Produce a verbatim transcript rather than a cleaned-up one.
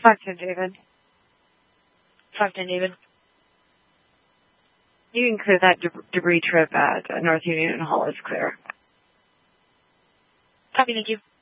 Talk to David. Talk to David. You can clear that de- debris trip at North Union Hall. It's clear. Copy, thank you.